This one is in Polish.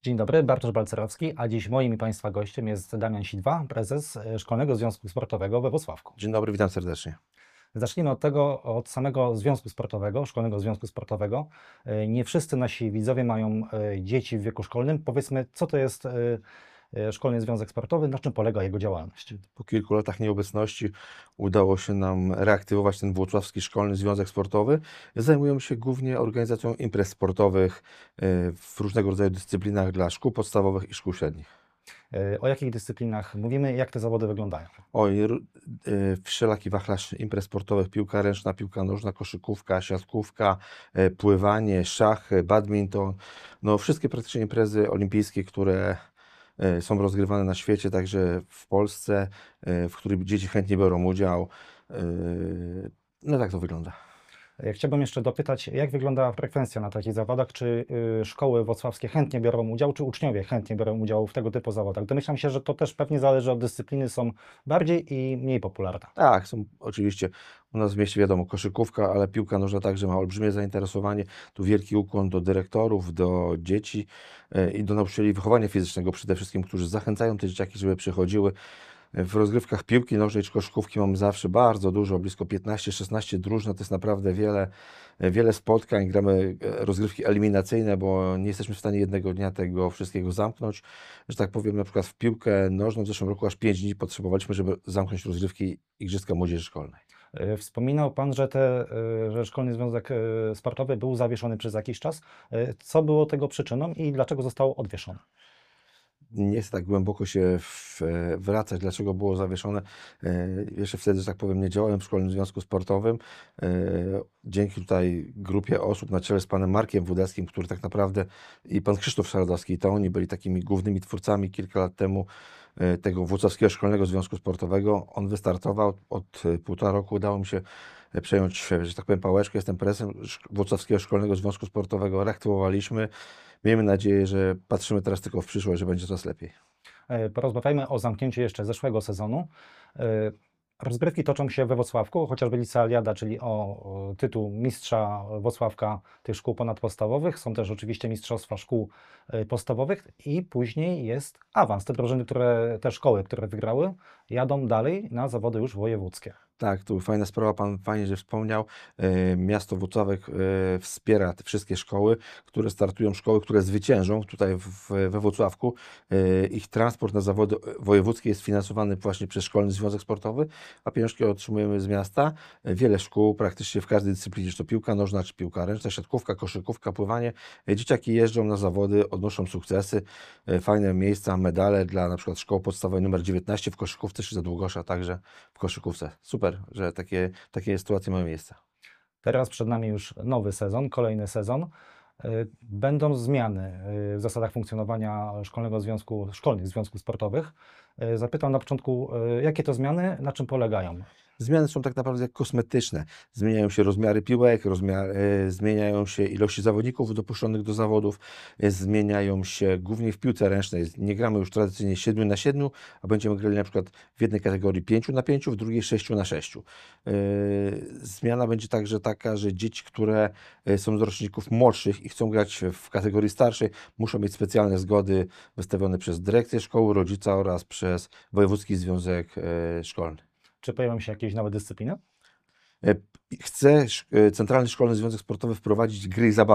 Dzień dobry, Bartosz Balcerowski, a dziś moim i Państwa gościem jest Damian Sidwa, prezes Szkolnego Związku Sportowego we Włocławku. Dzień dobry, witam serdecznie. Zacznijmy od samego Związku Sportowego, Szkolnego Związku Sportowego. Nie wszyscy nasi widzowie mają dzieci w wieku szkolnym. Powiedzmy, co to jest Szkolny Związek Sportowy, na czym polega jego działalność? Po kilku latach nieobecności udało się nam reaktywować ten Włocławski Szkolny Związek Sportowy. Zajmujemy się głównie organizacją imprez sportowych w różnego rodzaju dyscyplinach dla szkół podstawowych i szkół średnich. O jakich dyscyplinach mówimy, jak te zawody wyglądają? Wszelaki wachlarz imprez sportowych: piłka ręczna, piłka nożna, koszykówka, siatkówka, pływanie, szachy, badminton. No, wszystkie praktycznie imprezy olimpijskie, które są rozgrywane na świecie, także w Polsce, w których dzieci chętnie biorą udział. No tak to wygląda. Chciałbym jeszcze dopytać, jak wygląda frekwencja na takich zawodach? Czy szkoły włocławskie chętnie biorą udział, czy uczniowie chętnie biorą udział w tego typu zawodach? Domyślam się, że to też pewnie zależy od dyscypliny, są bardziej i mniej popularne. Tak, są oczywiście u nas w mieście, wiadomo, koszykówka, ale piłka nożna także ma olbrzymie zainteresowanie. Tu wielki ukłon do dyrektorów, do dzieci i do nauczycieli wychowania fizycznego przede wszystkim, którzy zachęcają te dzieciaki, żeby przychodziły. W rozgrywkach piłki nożnej czy koszykówki mamy zawsze bardzo dużo, blisko 15-16 drużyn. To jest naprawdę wiele spotkań. Gramy rozgrywki eliminacyjne, bo nie jesteśmy w stanie jednego dnia tego wszystkiego zamknąć. Że tak powiem, na przykład w piłkę nożną w zeszłym roku aż 5 dni potrzebowaliśmy, żeby zamknąć rozgrywki Igrzyska Młodzieży Szkolnej. Wspominał Pan, że Szkolny Związek Sportowy był zawieszony przez jakiś czas. Co było tego przyczyną i dlaczego został odwieszony? Nie chcę tak głęboko się wracać, dlaczego było zawieszone. Jeszcze wtedy, że tak powiem, nie działałem w Szkolnym Związku Sportowym. Dzięki tutaj grupie osób na czele z panem Markiem Wódeckim, który tak naprawdę, i pan Krzysztof Szardowski, to oni byli takimi głównymi twórcami kilka lat temu tego Włocławskiego Szkolnego Związku Sportowego. On wystartował, od 1,5 roku udało mi się przejąć, że tak powiem, pałeczkę. Jestem prezesem Włocławskiego Szkolnego Związku Sportowego. Reaktywowaliśmy. Miejmy nadzieję, że patrzymy teraz tylko w przyszłość, że będzie coraz lepiej. Porozmawiajmy o zamknięciu jeszcze zeszłego sezonu. Rozgrywki toczą się we Włocławku, chociażby licealiada, czyli o tytuł mistrza Włocławka tych szkół ponadpodstawowych. Są też oczywiście mistrzostwa szkół podstawowych i później jest awans. Te szkoły, które wygrały, jadą dalej na zawody już wojewódzkie. Tak, tu fajna sprawa, pan fajnie, że wspomniał. Miasto Włocławek wspiera te wszystkie szkoły, które startują, szkoły, które zwyciężą tutaj we Włocławku. Ich transport na zawody wojewódzkie jest finansowany właśnie przez Szkolny Związek Sportowy, a pieniążki otrzymujemy z miasta. Wiele szkół, praktycznie w każdej dyscyplinie, czy to piłka nożna, czy piłka ręczna, siatkówka, koszykówka, pływanie. Dzieciaki jeżdżą na zawody, odnoszą sukcesy, fajne miejsca, medale dla na przykład szkoły podstawowej numer 19 w koszykówce, czy za Długosza także w koszykówce. Super, że takie sytuacje mają miejsce. Teraz przed nami już nowy sezon, kolejny sezon. Będą zmiany w zasadach funkcjonowania szkolnych związków sportowych. Zapytam na początku, jakie to zmiany, na czym polegają? Zmiany są tak naprawdę jak kosmetyczne. Zmieniają się rozmiary piłek, zmieniają się ilości zawodników dopuszczonych do zawodów, zmieniają się głównie w piłce ręcznej. Nie gramy już tradycyjnie 7 na 7, a będziemy grali na przykład w jednej kategorii 5 na 5, w drugiej 6 na 6. Zmiana będzie także taka, że dzieci, które są z roczników młodszych i chcą grać w kategorii starszej, muszą mieć specjalne zgody wystawione przez dyrekcję szkoły, rodzica oraz przez Wojewódzki Związek Szkolny. Czy pojawią się jakieś nowe dyscypliny? Chce Centralny Szkolny Związek Sportowy wprowadzić gry i zabawy.